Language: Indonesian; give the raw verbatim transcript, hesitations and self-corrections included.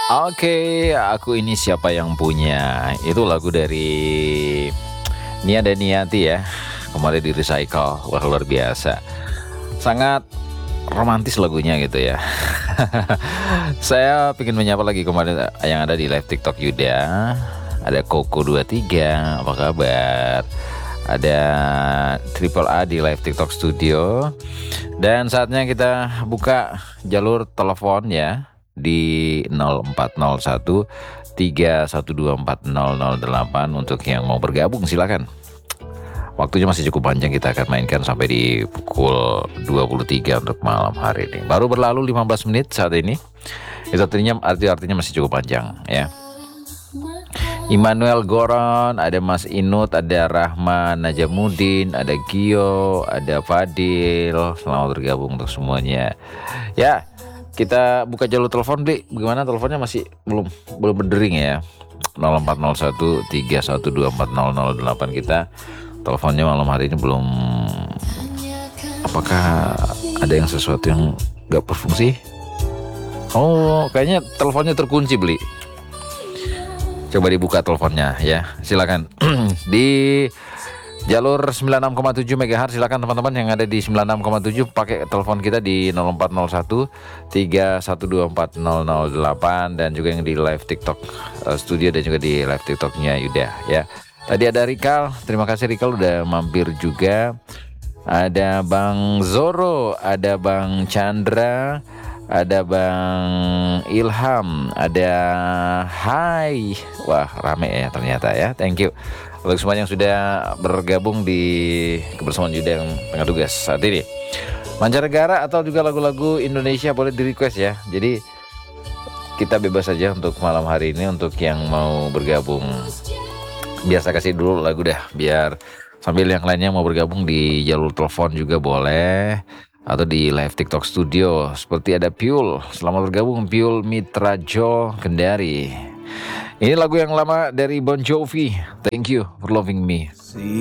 Oke, aku ini siapa yang punya. Itu lagu dari Nia Daniati ya. Kemarin di recycle. Wah, luar biasa. Sangat romantis lagunya gitu ya. Saya pengen menyapa lagi kemarin yang ada di live TikTok Yuda. Ada Koko dua tiga, apa kabar? Ada Triple A di live TikTok Studio. Dan saatnya kita buka jalur telepon ya di nol empat nol satu tiga satu dua empat nol nol delapan untuk yang mau bergabung silakan. Waktunya masih cukup panjang, kita akan mainkan sampai di pukul dua puluh tiga untuk malam hari ini. Baru berlalu lima belas menit saat ini. Itu artinya arti-artinya masih cukup panjang ya. Immanuel Goron, ada Mas Inut, ada Rahman Najamuddin, ada Gio, ada Fadil. Selamat bergabung untuk semuanya. Ya, kita buka jalur telepon, Bli. Bagaimana teleponnya masih belum belum berdering ya. nol empat nol satu tiga satu dua empat nol nol delapan kita. Teleponnya malam hari ini belum. Apakah ada yang sesuatu yang gak berfungsi? Oh, kayaknya teleponnya terkunci, Bli. Coba dibuka teleponnya ya, silakan. Di jalur sembilan puluh enam koma tujuh megahertz silakan teman-teman yang ada di sembilan puluh enam koma tujuh pakai telepon kita di nol empat nol satu tiga satu dua empat nol nol delapan, dan juga yang di live TikTok uh, studio dan juga di live TikToknya Yuda ya. Tadi ada Rikal, terima kasih Rikal udah mampir juga. Ada Bang Zoro, ada Bang Chandra, ada Bang Ilham, ada Hai. Wah, rame ya ternyata ya. Thank you untuk semua yang sudah bergabung di kebersamaan Yuda yang tengah tugas saat ini. Mancanegara atau juga lagu-lagu Indonesia boleh di request ya. Jadi kita bebas saja untuk malam hari ini. Untuk yang mau bergabung, biasa kasih dulu lagu dah, biar sambil yang lainnya mau bergabung di jalur telepon juga boleh, atau di live TikTok studio. Seperti ada Piul, selamat bergabung Piul Mitra Jo Kendari. Ini lagu yang lama dari Bon Jovi, Thank You for Loving Me.